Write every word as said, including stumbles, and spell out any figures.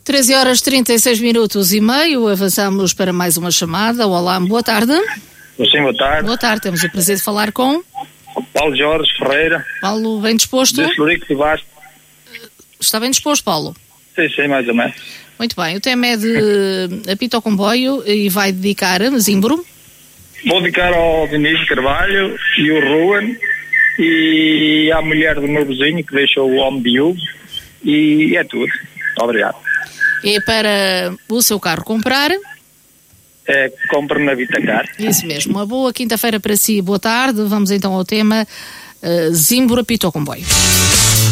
treze horas trinta e seis minutos e meio, avançamos para mais uma chamada. Olá, boa tarde. Sim, boa tarde. Boa tarde, temos o prazer de falar com... Paulo Jorge Ferreira. Paulo, bem disposto? Desligue de baixo. Está bem disposto, Paulo? Sim, sim, mais ou menos. Muito bem, o tema é de apito ao comboio e vai dedicar a Zimbro. Vou dedicar ao Diniz Carvalho e o Ruan e à mulher do meu vizinho que deixou o homem viúvo e é tudo. Obrigado. É para o seu carro comprar. É, compra na Vitacar. Isso mesmo. Uma boa quinta-feira para si. Boa tarde. Vamos então ao tema uh, Zimbro apito ao comboio.